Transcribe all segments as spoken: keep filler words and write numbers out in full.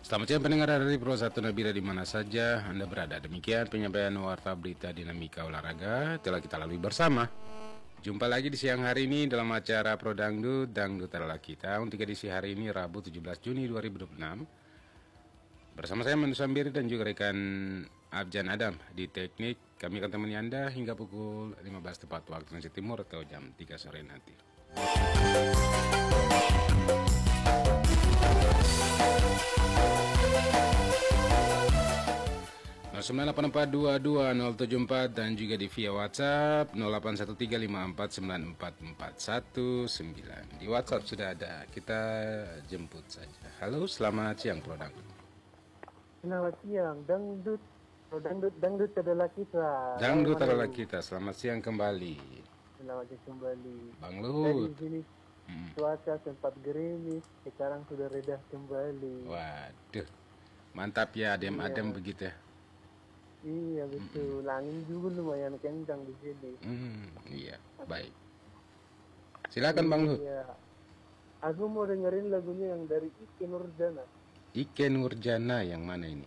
Selamat siang pendengar dari Pro satu Nabila di mana saja Anda berada. Demikian penyampaian warta berita dinamika olahraga telah kita lalui bersama. Jumpa lagi di siang hari ini dalam acara Pro Dangdut, Dangdut adalah kita. Untuk edisi hari ini Rabu tujuh belas Juni dua ribu dua puluh enam. Bersama saya Manu Sambiri dan juga rekan Abjan Adam di teknik. Kami akan temani Anda hingga pukul lima belas tepat waktu Indonesia Timur atau jam tiga sore nanti. nol sembilan delapan empat dua dua nol tujuh empat dan juga di via WhatsApp nol delapan satu tiga lima empat sembilan empat empat satu sembilan. Di WhatsApp sudah ada, kita jemput saja. Halo, selamat siang Pro Dangdut. Selamat siang, Dangdut. Pro Dangdut, Dangdut adalah kita. Dangdut adalah kita. Selamat siang kembali. Selamat siang kembali. Bang Luhut. Dari sini hmm. cuaca sempat gerimis, sekarang sudah reda kembali. Waduh, mantap ya, adem-adem iya. Begitu ya. Iya betul, mm-hmm. Angin juga lumayan kencang di sini. Hmm, iya, baik. Silakan Bang Luhut. Iya. Aku mau dengerin lagunya yang dari Ikke Nurjana. Ikke Nurjana yang mana ini?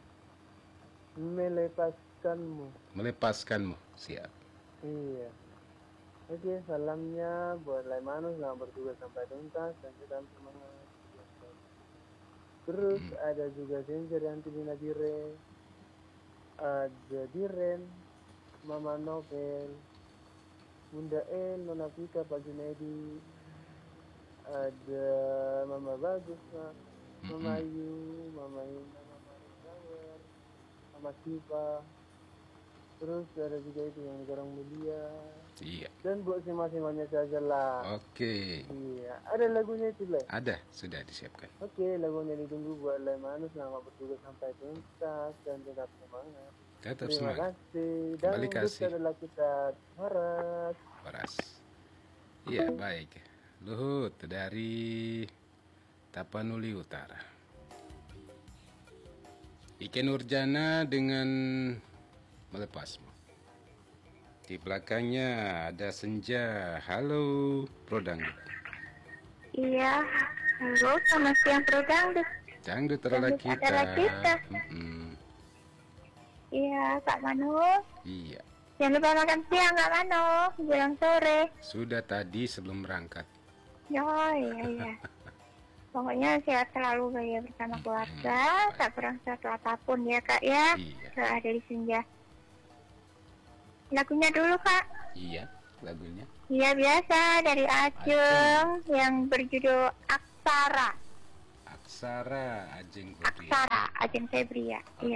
Melepaskanmu. Melepaskanmu, siap. Iya. Oke, salamnya buat Laimanus yang bertugas sampai tuntas dan tetap semangat. Terus hmm. ada juga Senja dan Tibina Dire. Ada Diren, Mama Novel, Bunda El, Nona Pika, Pak Junedi, ada Mama Bagus, Mama Ayu, Mama Ina, Mama Rizawar, Mama Siva, terus ada juga itu yang orang mulia. Iya. Dan buat sema-semanya saja lah. Oke. Iya. Ada lagunya itu lah. Ada, sudah disiapkan. Oke, lagunya ditunggu buat Laimanus selama bertugas sampai tuntas dan tetap semangat. Tetap Terima semangat. kasih. Kembali Dan kasih. adalah kita Horas. Horas. Iya, baik. Luhut dari Tapanuli Utara. Ikke Nurjana dengan Melepasmu. Di belakangnya ada Senja. Halo, Pro Dangdut. Iya, halo, selamat siang Pro Dangdut. Dangdut adalah kita. Adalah kita. Mm-mm. Iya, Kak Manu. Iya. Jangan lupa makan siang, Kak Manu. Bilang sore. Sudah tadi sebelum berangkat. Oh, iya, iya. Pokoknya sehat selalu ya bersama keluarga. Tak kurang satu apapun ya, Kak ya. Iya. Kalau ada di Senja. Lagunya dulu Kak. Iya, lagunya. Iya biasa dari Ajeng yang berjudul Aksara. Aksara, Ajeng Febria. Aksara, Ajeng Febria. Oke. Iya.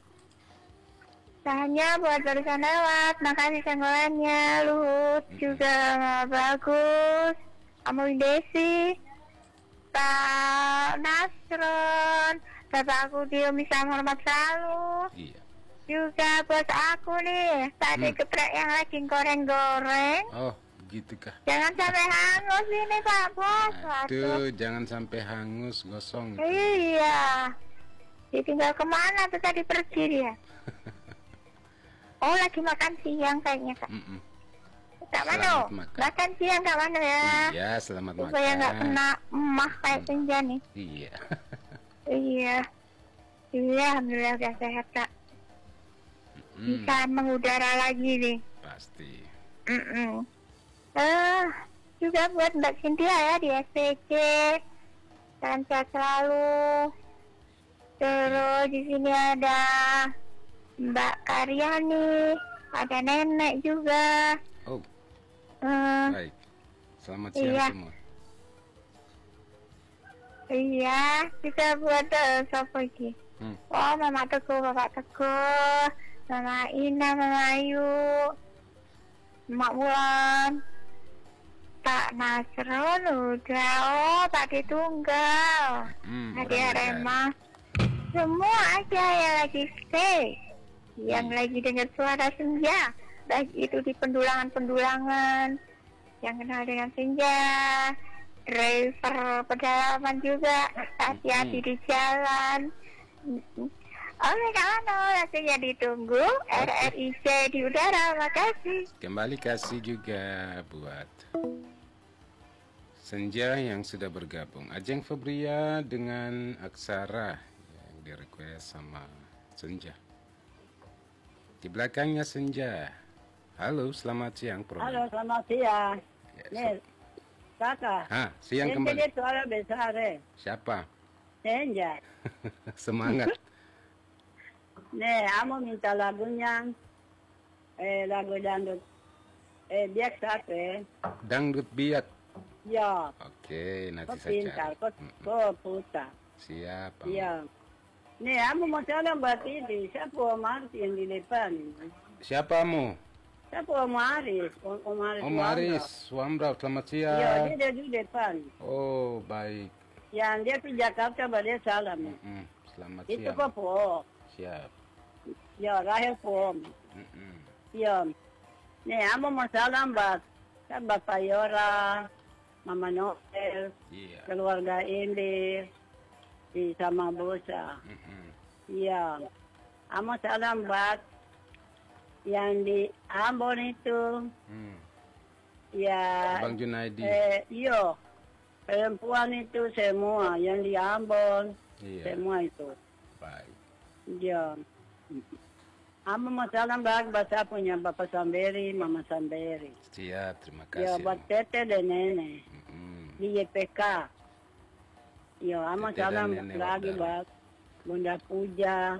Sahnya buat barusan lewat. Makasih senggolannya, Luhut mm-hmm. juga bagus. Kamu Desi, Pak Nasron, Bapak aku Dio Misam hormat selalu. Iya. Juga bos aku nih, tadi hmm. geprek yang lagi goreng-goreng. Oh, gitu kah? Jangan sampai hangus ini Pak Bos. Aduh, jangan sampai hangus, gosong. Iya. Ditinggal kemana tuh tadi pergi dia? Oh, lagi makan siang kayaknya Kak. Mm-mm. Kak Manu, makan. makan siang Kak Manu ya. Iya, selamat Supaya makan. Supaya nggak kena emah kayak Senja nih. Iya. Iya. Iya, alhamdulillah udah sehat Kak. Hmm. Bisa mengudara lagi nih. Pasti. Mm uh, juga buat Mbak Cynthia ya di S P C. Salam sehat selalu. Terus di sini ada Mbak Karyani, ada nenek juga. Oh. Uh, Baik. Selamat siang iya. semua. Iya, juga buat uh, siapa lagi? Hmm. Oh, Mama Teguh, Bapak Teguh. Mama Ina, Mama Ayu, Mak Wulan, Pak Nasron udah, oh Pak Ditunggal, hmm, Hadi Arema, semua aja yang lagi stay, yang hmm. lagi dengar suara Senja, baik itu di pendulangan-pendulangan, yang kenal dengan Senja, driver pedalaman juga, hati-hati hmm. di jalan. Oke Kak Manu, langsungnya ditunggu R R I C di udara, makasih. Kembali kasih juga buat Senja yang sudah bergabung. Ajeng Febria dengan Aksara yang di request sama Senja. Di belakangnya Senja. Halo, selamat siang, Prof. Halo, selamat siang. Ya, Nih, kakak. Ah, siang Senja kembali. dia suara besar eh. Siapa? Senja. Semangat. Nih, amo minta lagunya. Eh, lagu dangdut. Eh, biak sate. Dangdut biak. Ya, Oke, nanti kau saya pintar, cari. kau, Mm-mm. kau putar. Siap. Pak. Ya. Nih, amo mau salam buat ini. Siapa Om Aris yang di depan? Siapamu? Siapa Om Aris? Om, Om Aris. Om Aris, Wambrau, selamat Ya, siang. dia ada di depan. Oh, baik. Yang dia di Jakarta, dia salam. Mm-mm. Selamat Itu siang. kok po. Siap. Ya, Rahel po. Mm-mm. Ya. Nih, amo mau salam buat kan Bapak Yora, Mama Noel, Iya. keluarga ini, di sama Bosa. Mm-mm. Iya. Amo salam buat yang di Ambon itu, Hmm. ya, Bang Junaidi. eh, iyo, perempuan itu semua, yang di Ambon, Iya. semua itu. Baik. Iya. Amo mau salam buat bahasa punya Bapak Samberi, Mama Samberi. Siap, terima Ya, kasih. buat tete dan nenek. Mm-mm. Di Y P K. Yo, amo Tete dan salam Nenek lagi Wadar. buat Bunda Puja,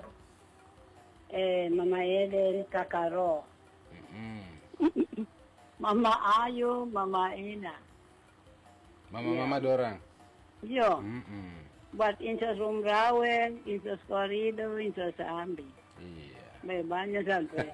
eh, Mama Eden, Kakak Ro, Mm-mm. Mama Ayu, Mama Ina. Mama-mama dorang. Yo, Mm-mm. buat Insos Rumrawe, Insos Korido, Insos Ambi. Iya. Banyak sampai.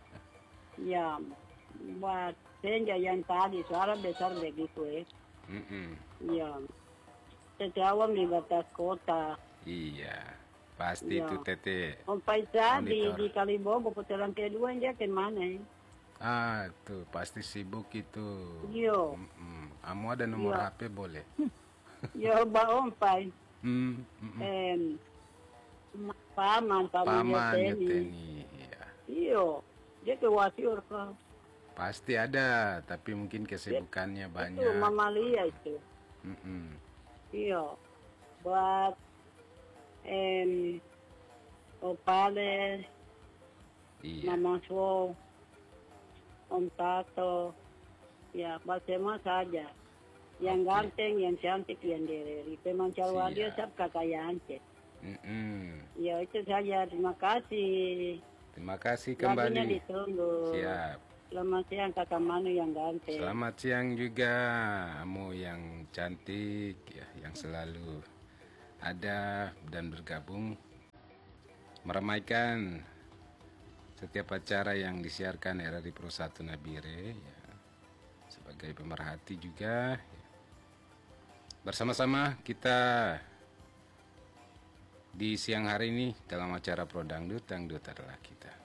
Ya, buat Senja yang tadi, suara besar begitu eh. Mm-mm. Ya, sejauh di batas kota. Iya. Pasti Iya. itu Tete. Om Faisal di, Monitor. di Kalibobo putaran kedua dia kemana ya? Ah, tuh pasti sibuk itu. Yo, Mm-mm. Kamu ada nomor Iya. H P boleh? yo ba Om Fai, Hmm. mm-mm. em, ma- paman, paman Paman Yeteni. Yeteni. Iya. Iyo, dia ke Wasiur ke, Pasti ada, tapi mungkin kesibukannya itu banyak. Mama Lia itu. Mm-mm. Iyo, buat em, Opale, Iya. Mama Svo, Om Tato, ya buat semua saja. Yang Oke. ganteng, yang cantik, yang dereri. Pemancar wadio Siap. sab kakayaan cek. Mm-mm. Ya itu saja, terima kasih. Terima kasih Lagunya kembali. ditunggu. Siap. Selamat siang kakak Manu yang ganteng. Selamat siang juga, kamu yang cantik, ya, yang selalu ada dan bergabung meramaikan setiap acara yang disiarkan R R I Pro satu Nabire, ya, sebagai pemerhati juga. Ya. Bersama-sama kita di siang hari ini dalam acara Pro Dangdut, Dangdut adalah kita.